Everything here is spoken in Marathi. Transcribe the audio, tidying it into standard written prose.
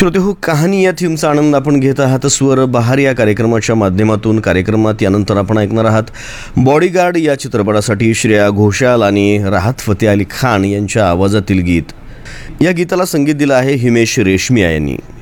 श्रोतेहो, कहाणी या थीमचा आनंद आपण घेत आहात स्वर बहार या कार्यक्रमाच्या माध्यमातून. कार्यक्रमात यानंतर आपण ऐकणार आहात बॉडीगार्ड या चित्रपटासाठी श्रेया घोषाल आणि राहत फतेह अली खान यांच्या आवाजातील गीत. या गीताला संगीत दिलं आहे हिमेश रेशमिया यांनी.